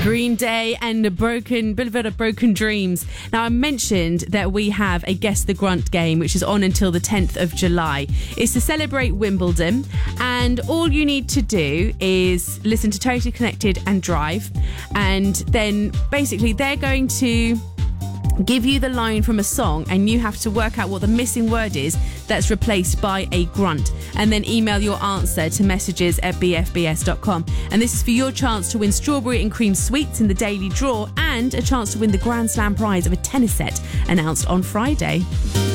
Green Day and the Boulevard of Broken Dreams. Now, I mentioned that we have a Guess the Grunt game, which is on until the 10th of July. It's to celebrate Wimbledon, and all you need to do is listen to Totally Connected and drive, and then basically they're going to give you the line from a song, and you have to work out what the missing word is that's replaced by a grunt, and then email your answer to messages@bfbs.com. And this is for your chance to win strawberry and cream sweets in the daily draw, and a chance to win the Grand Slam prize of a tennis set announced on Friday.